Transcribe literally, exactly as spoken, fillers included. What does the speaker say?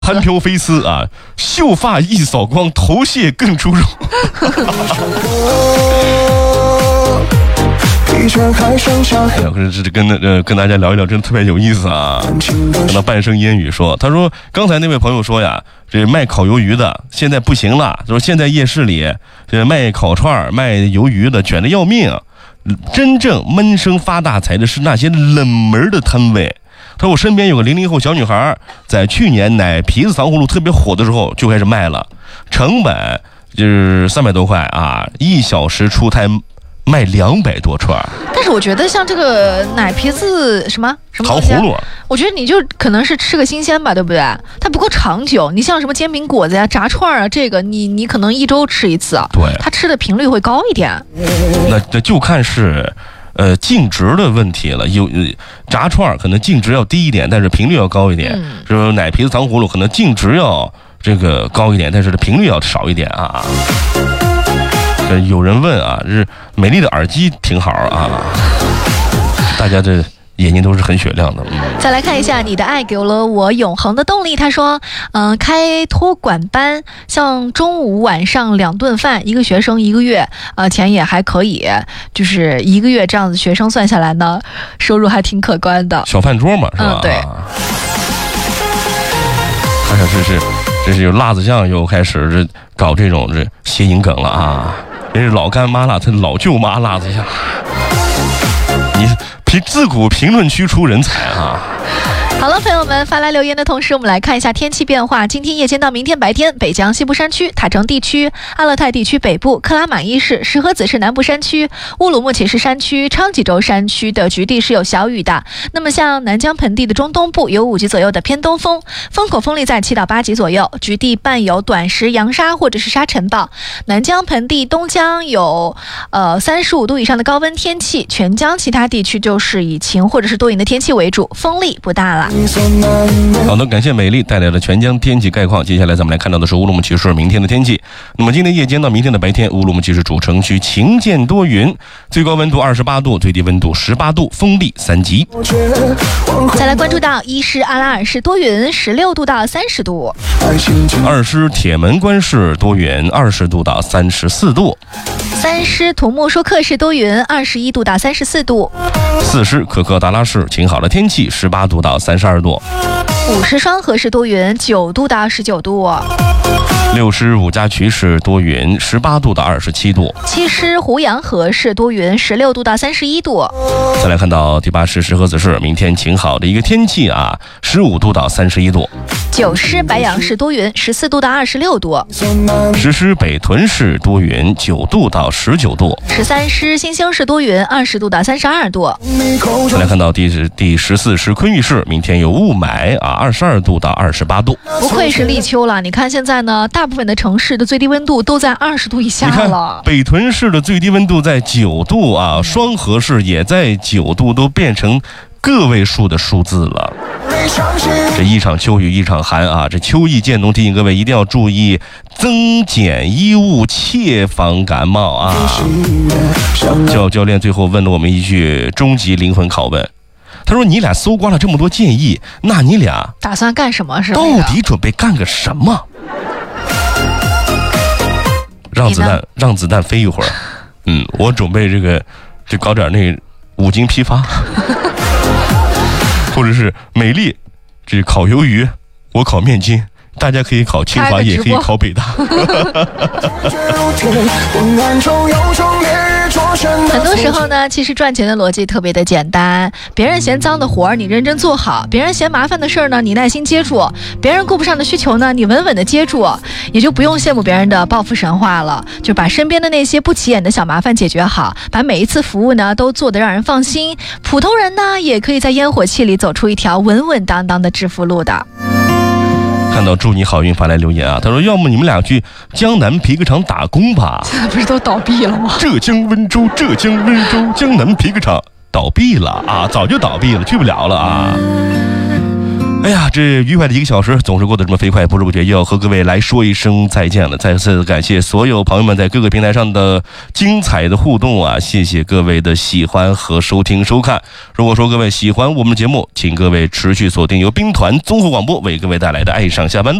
含飘飞丝啊，秀发一扫光，头屑更出肉。哎呀，这这跟呃跟大家聊一聊，真的特别有意思啊。看到半生烟雨说，他说刚才那位朋友说呀，这卖烤鱿鱼的现在不行了，说现在夜市里这卖烤串、卖鱿鱼的卷得要命，真正闷声发大财的是那些冷门的摊位。他说我身边有个零零后小女孩，在去年奶皮子糖葫芦特别火的时候就开始卖了，成本就是三百多块啊，一小时出摊卖两百多串。 但是我觉得像这个奶皮子什么什么糖葫芦， 我觉得你就可能是吃个新鲜吧，对不对？它不够长久。你像什么煎饼果子呀、炸串啊，这个你你可能一周吃一次， 对，它吃的频率会高一点。 那那就看是。呃，净值的问题了，有、呃、炸串可能净值要低一点，但是频率要高一点。嗯，就是奶皮子糖葫芦可能净值要这个高一点，但是频率要少一点啊。呃，有人问啊，是美丽的耳机挺好啊，大家这眼睛都是很雪亮的。嗯， 再来看一下，你的爱给了我永恒的动力。他说，嗯、呃，开托管班，像中午晚上两顿饭，一个学生一个月，呃，钱也还可以，就是一个月这样子，学生算下来呢，收入还挺可观的。 小饭桌嘛，是吧？ 嗯，对。 看看这是这是有辣子酱又开始这搞这种这谐音梗了啊！人是老干妈辣，他老舅妈辣子酱。你评自古评论区出人才啊！ 好了，朋友们发来留言的同时，我们来看一下天气变化。今天夜间到明天白天，北疆西部山区、塔城地区、阿勒泰地区北部、克拉玛依市、石河子市南部山区、乌鲁木齐市山区、昌吉州山区的局地是有小雨的。那么像南疆盆地的中东部有五级左右的偏东风，风口风力在七到八级左右，局地伴有短时扬沙或者是沙尘暴。南疆盆地东疆有呃三十五度以上的高温天气，全疆其他地区就是以晴或者是多云的天气为主，风力不大了。 好的，感谢美丽带来的全疆天气概况。接下来咱们来看到的是乌鲁木齐市明天的天气。那么今天夜间到明天的白天，乌鲁木齐市主城区晴间多云，最高温度二十八度，最低温度十八度，风力三级。 再来关注到伊势阿拉尔市多云，十六度到三十度。 二师铁门关市多云，二十度到三十四度。 三师土木舒克市多云，二十一度到三十四度。 四师可可达拉市晴好的天气，十八度到三十二度。 五师双河市多云，九度到十九度。 六师五家渠市多云，十八度到二十七度。 七师胡杨河市多云，十六度到三十一度。 再来看到第八师石河子市，明天晴好的一个天气啊，十五度到三十一度。 九师白杨市多云，十四度到二十六度。 十师北屯市多云，九度到十九度。 十三师新兴市多云，二十度到三十二度。 再来看到第第十四师昆玉市，明天有雾霾啊，二十二度到二十八度。 不愧是立秋了，你看现在呢，大部分的城市的最低温度都在二十度以下了。 你看北屯市的最低温度在九度啊，双河市也在九度，都变成个位数的数字了。这一场秋雨一场寒啊，这秋意渐浓，提醒各位一定要注意增减衣物，切防感冒啊。教教练最后问了我们一句终极灵魂拷问，他说你俩搜刮了这么多建议，那你俩打算干什么？是到底准备干个什么？让子弹让子弹飞一会儿。嗯，我准备这个就搞点那五金批发或者是美丽这烤鱿鱼，我烤面筋，大家可以烤清华，也可以烤北大。 很多时候呢，其实赚钱的逻辑特别的简单，别人嫌脏的活儿你认真做好，别人嫌麻烦的事儿呢你耐心接住，别人顾不上的需求呢你稳稳的接住，也就不用羡慕别人的暴富神话了，就把身边的那些不起眼的小麻烦解决好，把每一次服务呢都做得让人放心。普通人呢也可以在烟火气里走出一条稳稳当当的致富路的。 看到祝你好运发来留言啊，他说要么你们俩去江南皮革厂打工吧。 现在不是都倒闭了吗？ 浙江温州，浙江温州江南皮革厂倒闭了啊，早就倒闭了，去不了了啊。 哎呀，这愉快的一个小时总是过得这么飞快，不知不觉又要和各位来说一声再见了。再次感谢所有朋友们在各个平台上的精彩的互动啊！谢谢各位的喜欢和收听收看。如果说各位喜欢我们的节目，请各位持续锁定由兵团综合广播为各位带来的《爱上下班路》。